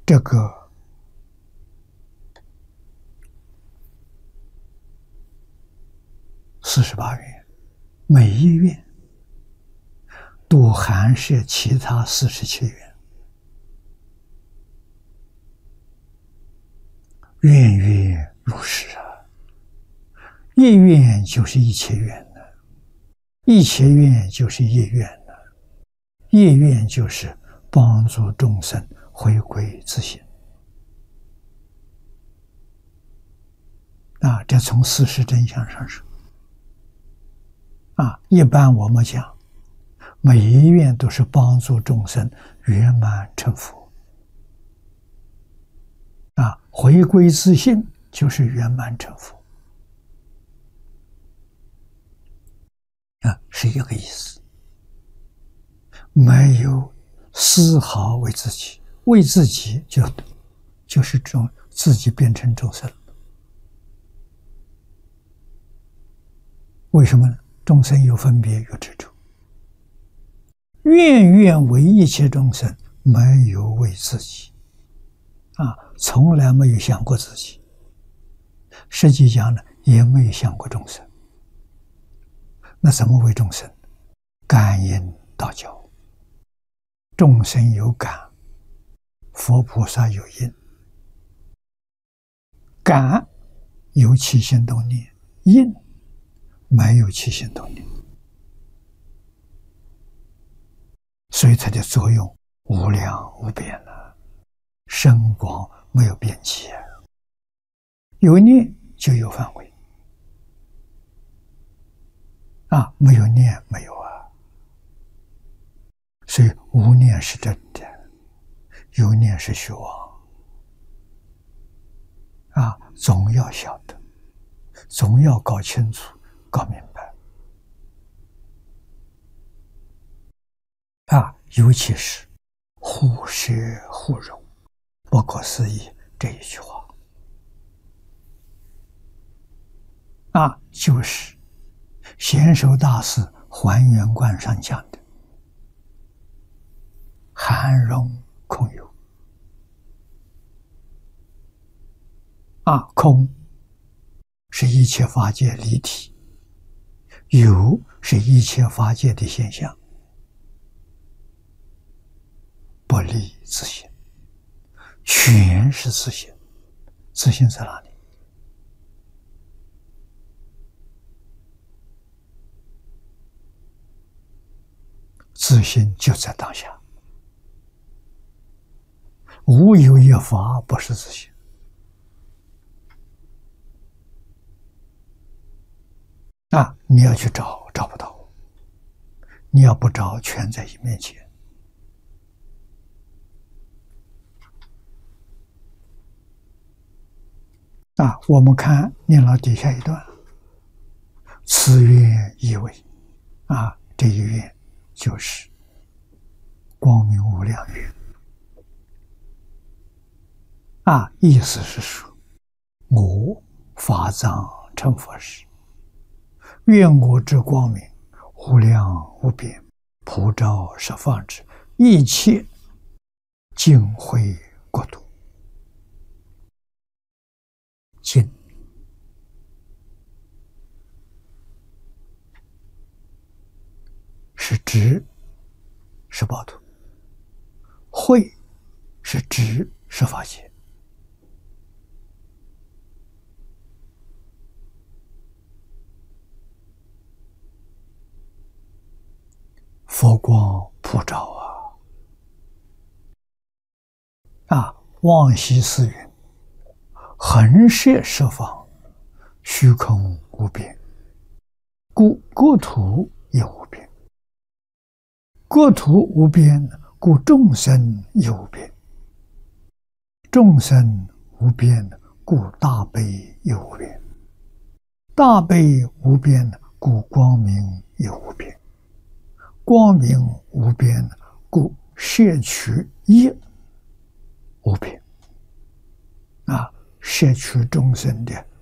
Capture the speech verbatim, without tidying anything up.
这个四十八愿，每一愿都含摄其他四十七愿，愿愿如是啊。一愿就是一切愿呢，一切愿就是一愿呢，一愿就是帮助众生回归自性。啊，这从事实真相上说，啊，一般我们讲，每一愿都是帮助众生圆满成佛。啊，回归自性就是圆满成佛。啊，是一个意思，没有丝毫为自己，为自己就就是众自己变成众生。为什么呢？众生有分别，有执着，愿愿为一切众生，没有为自己，啊，从来没有想过自己。实际上呢，也没有想过众生。那怎么为众生？感应道交，众生有感，佛菩萨有应。感有起心动念，应没有起心动念，所以它的作用无量无边了，深广没有边际。有念就有范围。啊，没有念没有啊，所以无念是真的，有念是虚妄。啊，总要晓得，总要搞清楚、搞明白。啊，尤其是互摄互融，不可思议这一句话。啊，就是贤首大师还原观上讲的含容空有。啊，空是一切法界离体，有是一切法界的现象，不离自性，全是自性。自性在哪里？自性就在当下，无有一法不是自性。啊，你要去找，找不到；你要不找，全在你面前。啊，我们看念了底下一段，此愿意为，啊，这一愿就是光明无量愿。啊，意思是说，我法藏成佛时，愿我之光明无量无边，普照十方之一切净慧国土。净是指是报土，慧是指是法界。佛光普照啊！啊，往昔四云，横摄十方，虚空无边，故国土也无边。国土无边，故众生也无边。众生无边，故大悲也无边。大悲无边，故光明也无边。光明无边，故摄取业无边。啊，摄取众生的